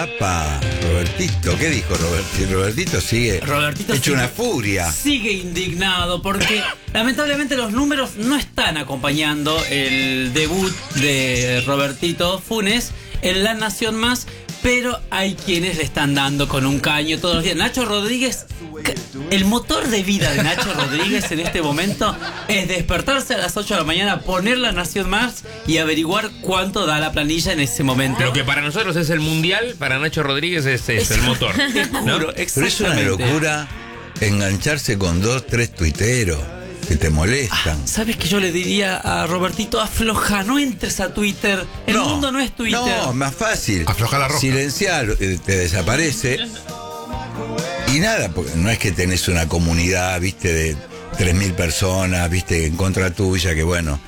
Apa, Robertito, ¿qué dijo Robertito? Robertito sigue hecho una furia. Sigue indignado porque lamentablemente los números no están acompañando el debut de Robertito Funes en La Nación Más, pero hay quienes le están dando con un caño todos los días. Nacho Rodríguez, el motor de vida de Nacho Rodríguez en este momento es despertarse a las 8 de la mañana, poner La Nación Más y averiguar cuánto da la planilla en ese momento. Lo que para nosotros es el mundial, para Nacho Rodríguez es el motor, ¿no? Pero es una locura engancharse con 2, 3 tuiteros que te molestan. ¿Sabes que yo le diría a Robertito, afloja, no entres a Twitter? El mundo no es Twitter. No, más fácil. Afloja la roja. Silenciar, te desaparece. Y nada, porque no es que tenés una comunidad, viste, de 3.000 personas, viste, en contra tuya, que bueno.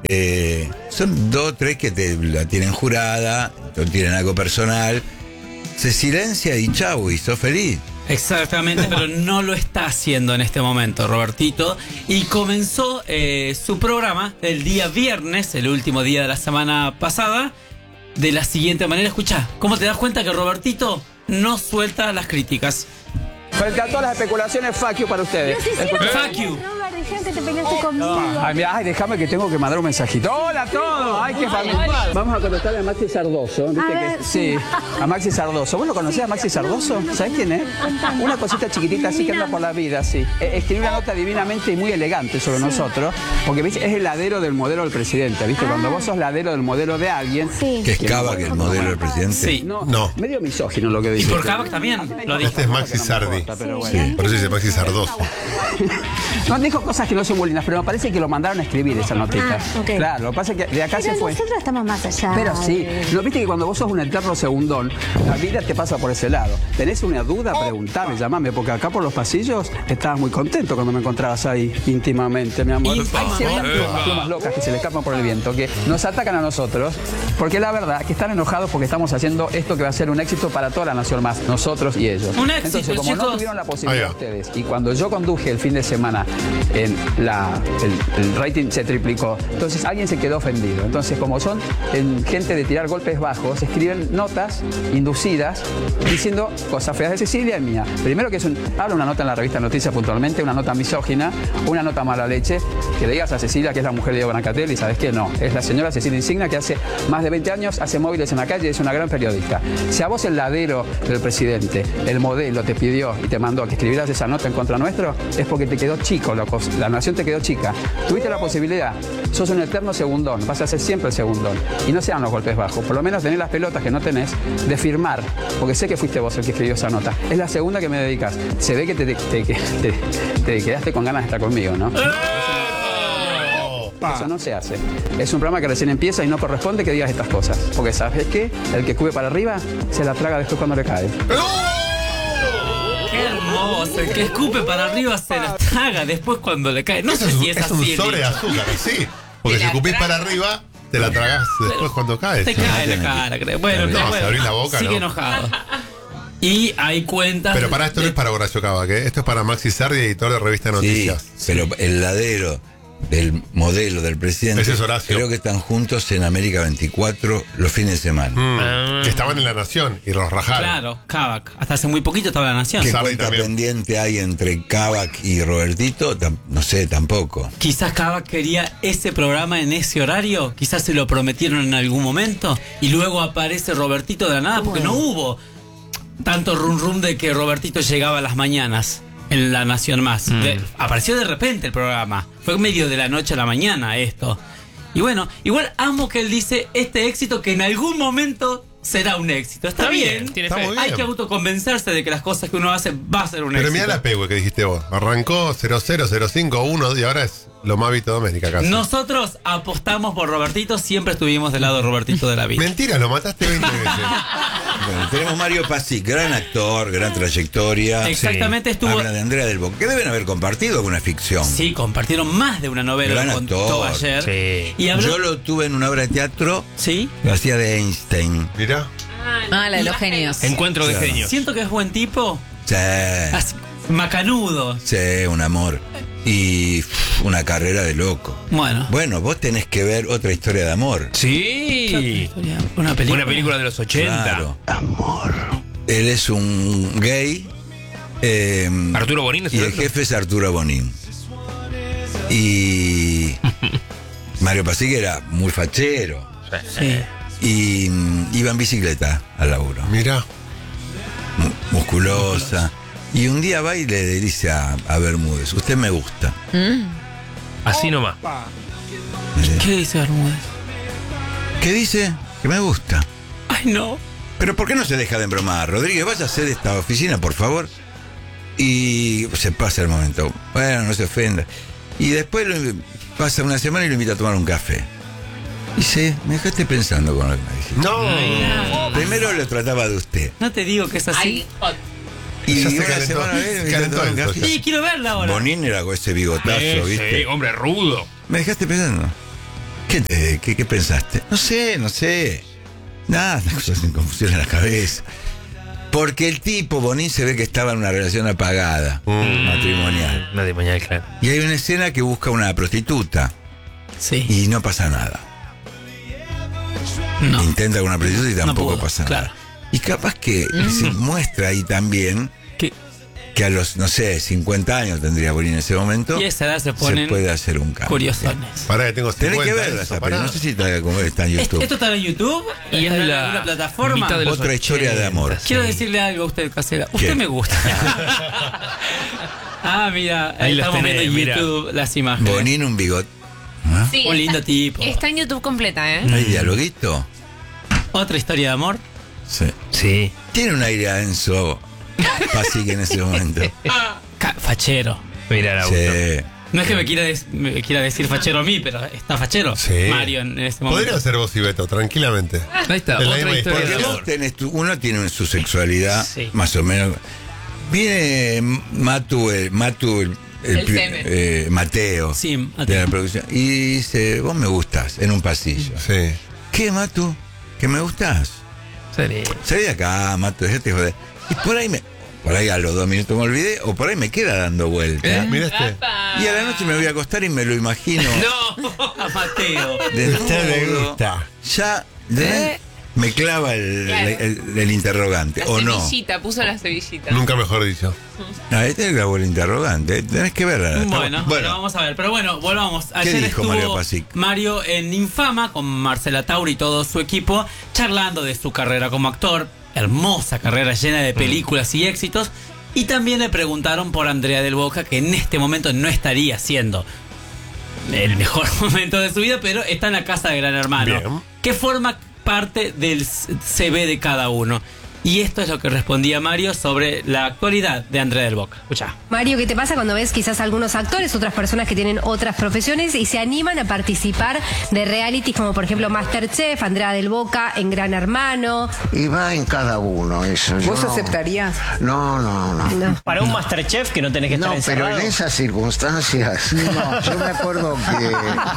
Son 2, 3 que te la tienen jurada, no tienen algo personal. Se silencia y chau, y sos feliz. Exactamente, pero no lo está haciendo en este momento Robertito. Y comenzó su programa el día viernes, el último día de la semana pasada, de la siguiente manera. Escuchá, ¿cómo te das cuenta que Robertito no suelta las críticas? Frente a todas las especulaciones, fuck you para ustedes. Fuck you. Robert, dijeron que te peleaste conmigo. Ay, mira, déjame que tengo que mandar un mensajito. Hola a todos. Ay, qué familia. Vamos a contestarle a Maxi Sardoso. ¿Viste que? Sí, a Maxi Sardoso. ¿Vos lo conocés a Maxi Sardoso? ¿Sabés quién es? Una cosita chiquitita así que anda por la vida, sí. Escribió una nota divinamente y muy elegante sobre nosotros, porque ¿viste? Es el ladero del modelo del presidente, ¿viste? Cuando vos sos ladero del modelo de alguien. Sí. Que es Cava, que el modelo del presidente. Sí. No. Medio misógino lo que dice. Y por Kavak también lo dijo. Este es Maxi Sardi. Pero bueno. Sí, por eso dice Maxi Sardoso. No, dijo cosas que no son muy lindas, pero me parece que lo mandaron a escribir esa notita. Ok. Claro, lo que pasa es que de acá Pero se fue. nosotros estamos más allá. Pero sí, ¿no viste que cuando vos sos un eterno segundón, la vida te pasa por ese lado? ¿Tenés una duda? Preguntame, llamame, porque acá por los pasillos estabas muy contento cuando me encontrabas ahí íntimamente, mi amor. Hay ciertas plumas locas que se le escapan por el viento, que nos atacan a nosotros, porque la verdad que están enojados porque estamos haciendo esto que va a ser un éxito para toda la nación más, nosotros y ellos. Un éxito, entonces, como chicos. no tuvieron la posibilidad ustedes, y cuando yo conduje el fin de semana, el rating se triplicó, entonces alguien se quedó ofendido. Entonces, como son gente de tirar golpes bajos, escriben notas inducidas diciendo cosas feas de Cecilia y mía. Primero que habla una nota en la revista Noticias puntualmente, una nota misógina, una nota mala leche, que le digas a Cecilia que es la mujer de Diego Brancatel y sabes que no, es la señora Cecilia Insignia que hace más de 20 años hace móviles en la calle y es una gran periodista. Si a vos el ladero del presidente, el modelo te pidió y te mandó a que escribieras esa nota en contra nuestro, es porque te quedó chico, loco. La nación te quedó chica. Tuviste la posibilidad, sos un eterno segundón, vas a ser siempre el segundón. Y no sean los golpes bajos, por lo menos tenés las pelotas que no tenés de firmar, porque sé que fuiste vos el que escribió esa nota. Es la segunda que me dedicas. Se ve que te quedaste con ganas de estar conmigo, ¿no? Eso no se hace. Es un programa que recién empieza y no corresponde que digas estas cosas. Porque ¿sabes qué? El que escupe para arriba se la traga después cuando le cae. Qué hermoso, el que escupe para arriba se la traga después cuando le cae. No sé si es así. Es un sobre de azúcar, sí. Porque si escupís para arriba, te la tragás después cuando caes. Te cae la cara, creo. Bueno, No, si abrís la boca, sigue no. enojado. Y hay cuentas. Pero para esto no es para Horacio Cava, que esto es para Maxi Sardi, editor de Revista Noticias. Sí, pero el ladero del modelo del presidente, Ese es Horacio. creo que están juntos en América 24 los fines de semana. Que estaban en La Nación y los rajaron. Claro, Kavak. Hasta hace muy poquito estaba La Nación. ¿Qué Sardi cuenta también. pendiente hay entre Kavak y Robertito? No sé, tampoco. Quizás Kavak quería ese programa en ese horario. Quizás se lo prometieron en algún momento. Y luego aparece Robertito de la nada. Porque no hubo tanto rum de que Robertito llegaba a las mañanas en La Nación Más. Apareció de repente el programa. Fue medio de la noche a la mañana esto. Y bueno, igual amo que él dice este éxito que en algún momento será un éxito. Está bien. tiene Está fe. muy Hay bien. que autoconvencerse de que las cosas que uno hace va a ser un Pero éxito. mira la pegüe que dijiste vos. Arrancó 0-0, 0-5, 1 y ahora es lo más Vito Doméstica casi. Nosotros apostamos por Robertito, siempre estuvimos del lado de Robertito de la vida. Mentira, lo mataste 20 veces. Bueno, tenemos Mario Pasic, gran actor, gran trayectoria. Exactamente, estuvo. Habla de Andrea del Boca, que deben haber compartido alguna ficción. Sí, compartieron más de una novela, Gran lo contó actor. ayer. Sí. Y habló. Yo lo tuve en una obra de teatro, Sí. lo hacía de Einstein. Mirá. Ah, la de los genios. Encuentro de Claro. genios. Siento que es buen tipo. Sí, Así, macanudo. sí, un amor. Y una carrera de loco. Bueno. Bueno, vos tenés que ver Otra historia de amor. Sí. Una película. Una película de los 80. Claro. Amor. Él es un gay. Arturo Bonín es Y el el otro. jefe es Arturo Bonín. Y Mario Pasic era muy fachero. Sí. Y iba en bicicleta al laburo. Mira. Musculosa. Y un día va y le dice a Bermúdez, usted me gusta. Así nomás. ¿Qué dice Bermúdez? ¿Qué dice? Que me gusta. Ay, no. Pero ¿por qué no se deja de embromar? Rodríguez, vaya a hacer esta oficina, por favor. Y se pasa el momento. Bueno, no se ofenda. Y después pasa una semana y lo invita a tomar un café. Dice, me dejaste pensando con lo que me dijiste. No. Primero lo trataba de usted. No te digo que es así. Y Ya se una calentó, semana se me invita a calentó tomar un esto, café. ya. Sí, quiero verla ahora. Bonín era con ese bigotazo, ¿viste? Sí, hombre rudo. Me dejaste pensando. ¿Qué pensaste? No sé. Nada, las cosas sin confusión en la cabeza. Porque el tipo, Bonín, se ve que estaba en una relación apagada, matrimonial. Matrimonial, claro. Y hay una escena que busca una prostituta Sí. y no pasa nada. No. Intenta con una prostituta y tampoco pudo, pasa claro. nada. Y capaz que se muestra ahí también ¿Qué? que a los, no sé, 50 años tendría Bonín en ese momento. Y a esa edad se ponen puede hacer un cambio. curiosones. Pará que tengo 50. Tenés que verla eso, esa pará. película. No sé si está en YouTube. ¿Esto está en YouTube? Y es ¿Está de en la alguna plataforma? mitad de los Otra historia de amor. 80, Quiero sí. decirle algo a usted, Casera. Usted ¿Qué? me gusta. Mira, Ahí los estamos tenés, viendo en mira. YouTube las imágenes. Bonín, un bigote. ¿Ah? Sí, Un lindo tipo. Está en YouTube completa, ¿eh? ¿Hay dialoguito? Otra historia de amor. Sí. Sí. Tiene un aire a Enzo Pasic en ese momento. Fachero. Mira la Sí. No es que me quiera decir fachero a mí, pero está fachero. Sí. Mario en este momento. Podría ser vos y Beto, tranquilamente. Ahí está, Es la otra misma historia Porque de vos amor. tenés uno tiene su sexualidad, Sí. más o menos. Viene Matu, Mateo, Sí, Mateo. de la producción, y dice, vos me gustás, en un pasillo. Sí. ¿Qué, Matu? ¿Que me gustás? Serio. Salí de acá, Matu, dejate joder. Y por ahí a los 2 minutos me olvidé, o por ahí me queda dando vuelta. Mira este. Y a la noche me voy a acostar y me lo imagino. No. A Mateo. Desnudo. Ya me clava el interrogante, ¿o no? Puso la sevillita. Nunca mejor dicho. Ahí te clavó el interrogante, tenés que verla. Bueno, vamos a ver. Pero bueno, volvamos. ¿Qué Ayer dijo estuvo Mario Pasic? Mario en Infama con Marcela Tauri y todo su equipo, charlando de su carrera como actor. Hermosa carrera llena de películas y éxitos. Y también le preguntaron por Andrea del Boca, que en este momento no estaría siendo el mejor momento de su vida, pero está en la casa de Gran Hermano, Bien. que forma parte del CV de cada uno. Y esto es lo que respondía Mario sobre la actualidad de Andrea del Boca. Escuchá. Mario, ¿qué te pasa cuando ves quizás algunos actores, otras personas que tienen otras profesiones y se animan a participar de realities como por ejemplo Masterchef, Andrea del Boca, en Gran Hermano? Y va en cada uno eso. ¿Vos Yo no- aceptarías? No. Para un Masterchef que no tenés que estar No, pero encerrado. en esas circunstancias, yo me acuerdo que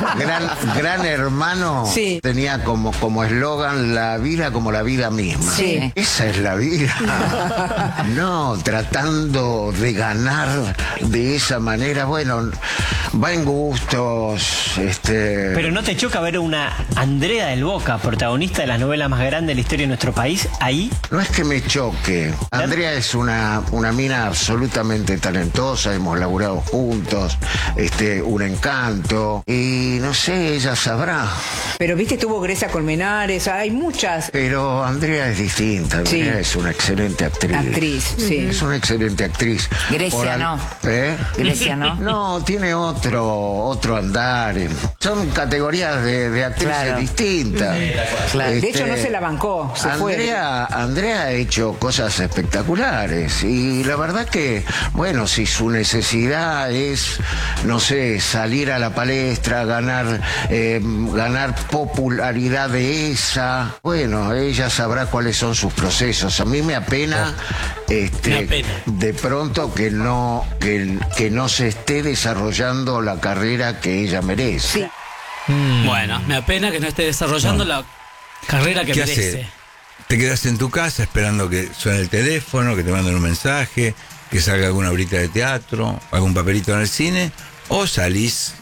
Gran Hermano Sí. tenía como eslogan la vida como la vida misma. Sí. Esa es la vida. No, tratando de ganar de esa manera, bueno, va en gustos, Pero ¿no te choca ver una Andrea del Boca, protagonista de las novelas más grandes de la historia de nuestro país, ahí? No es que me choque. Andrea es una mina absolutamente talentosa, hemos laburado juntos, un encanto. Y no sé, ella sabrá. Pero viste, tuvo Grecia Colmenares, hay muchas. Pero Andrea es distinta. Sí. Andrea es una excelente actriz. Sí. Es una excelente actriz. Grecia no. ¿Eh? Grecia no. No, tiene otro andar. Son categorías de actrices Claro. distintas. Claro. De hecho, no se la bancó, se Andrea ha hecho cosas espectaculares y la verdad que, bueno, si su necesidad es, no sé, salir a la palestra, ganar popularidad de esa, bueno, ella sabrá cuáles son sus procesos. A mí me apena, Me apena. de pronto que no se esté desarrollando la carrera que ella merece. Sí. Bueno, me apena que no esté desarrollando la carrera que ¿Qué merece. hace? Te quedas en tu casa esperando que suene el teléfono, que te manden un mensaje, que salga alguna horita de teatro, algún papelito en el cine, o salís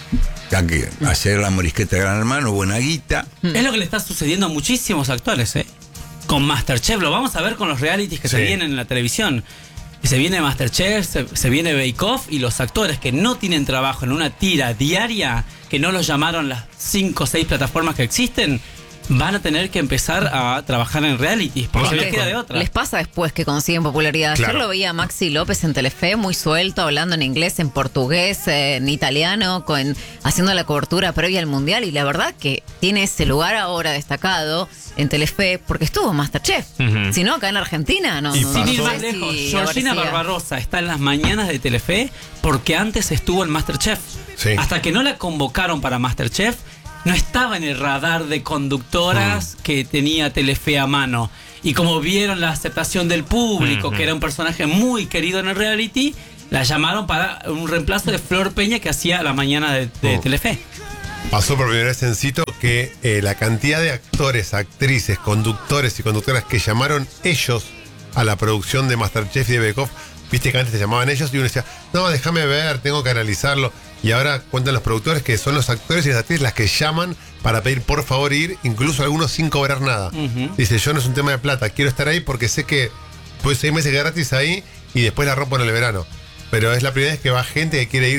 a hacer la morisqueta de Gran Hermano, buena guita. Es lo que le está sucediendo a muchísimos actores, ¿eh? con Masterchef, lo vamos a ver con los realities que se vienen en la televisión. Se viene Masterchef, se viene Bake Off, y los actores que no tienen trabajo en una tira diaria, que no los llamaron las 5 o 6 plataformas que existen, van a tener que empezar a trabajar en realities, porque no queda de otra. Les pasa después que consiguen popularidad. Claro. Ayer lo veía a Maxi López en Telefe, muy suelto, hablando en inglés, en portugués, en italiano, haciendo la cobertura previa al Mundial, y la verdad que tiene ese lugar ahora destacado en Telefe, porque estuvo en Masterchef. Si no, acá en Argentina no. Y no Sin ir sé más si lejos, Georgina aparecía. Barbarossa está en las mañanas de Telefe porque antes estuvo en Masterchef. Sí. Hasta que no la convocaron para Masterchef, no estaba en el radar de conductoras que tenía Telefe a mano. Y como vieron la aceptación del público, que era un personaje muy querido en el reality, la llamaron para un reemplazo de Flor Peña, que hacía la mañana de Telefe. Pasó por primera vez en Cito que la cantidad de actores, actrices, conductores y conductoras que llamaron ellos a la producción de Masterchef y de Bake Off, viste que antes te llamaban ellos y uno decía, no, déjame ver, tengo que analizarlo. Y ahora cuentan los productores que son los actores y las actrices las que llaman para pedir por favor ir, incluso algunos sin cobrar nada. Dice, yo no es un tema de plata, quiero estar ahí porque sé que pues 6 meses gratis ahí y después la rompo en el verano. Pero es la primera vez que va gente que quiere ir